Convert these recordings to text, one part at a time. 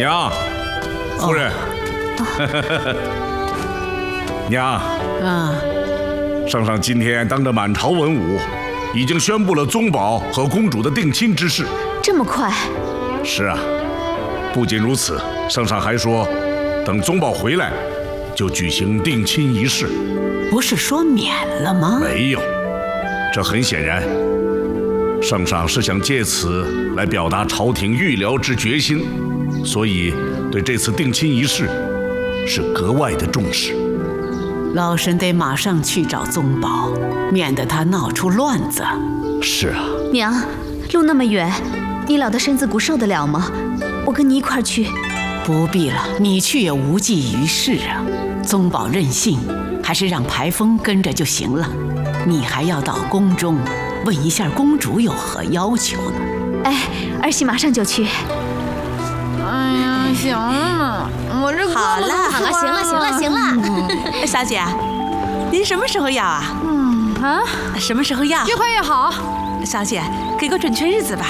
娘，夫人，娘，圣上今天当着满朝文武，已经宣布了宗保和公主的定亲之事。 这么快？ 是啊，不仅如此，圣上还说，等宗保回来，就举行定亲仪式。 不是说免了吗？ 没有，这很显然，圣上是想借此来表达朝廷预疗之决心，所以对这次定亲仪式是格外的重视。 老身得马上去找宗保，免得他闹出乱子。 是啊， 娘，路那么远，你老的身子骨受得了吗？我跟你一块儿去。 不必了，你去也无济于事啊。宗保任性，还是让排风跟着就行了。你还要到宫中问一下公主有何要求呢。 哎，儿媳马上就去。 哎呀，行了，我这好了， 行了。 小姐，您什么时候要啊？什么时候要？ 越快越好。 小姐，给个准确日子吧。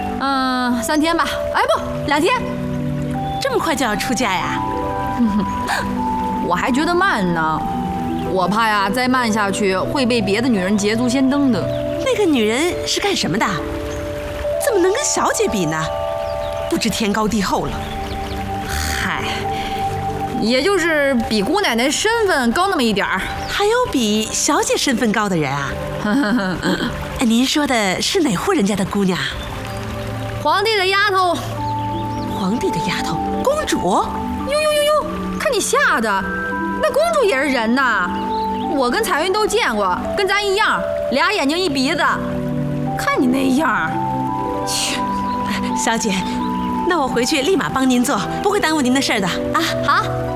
3天吧。哎，不，2天。 这么快就要出嫁呀？ 我还觉得慢呢，我怕呀，再慢下去会被别的女人捷足先登的。 那个女人是干什么的？怎么能跟小姐比呢？不知天高地厚了。 嗨，也就是比姑奶奶身份高那么一点儿。 还有比小姐身份高的人啊？您说的是哪户人家的姑娘？ 皇帝的丫头。 皇帝的丫头，公主？ 呦，看你吓的，那公主也是人呐。我跟彩云都见过，跟咱一样，2眼睛1鼻子。看你那样， 切！小姐，那我回去立马帮您做，不会耽误您的事的啊。 好。